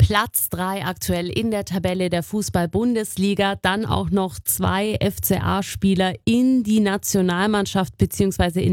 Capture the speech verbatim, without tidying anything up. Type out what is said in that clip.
Platz drei aktuell in der Tabelle der Fußball-Bundesliga. Dann auch noch zwei F C A-Spieler in die Nationalmannschaft bzw. in